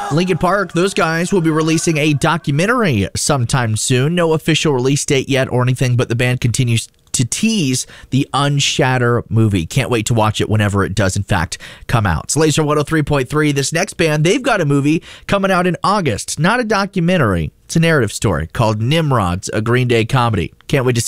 Linkin Park, those guys will be releasing a documentary sometime soon. No official release date yet or anything, but the band continues to tease the Unshatter movie. Can't wait to watch it whenever it does, in fact, come out. It's Laser 103.3. This next band, they've got a movie coming out in August. Not a documentary. It's a narrative story called Nimrods, a Green Day comedy. Can't wait to see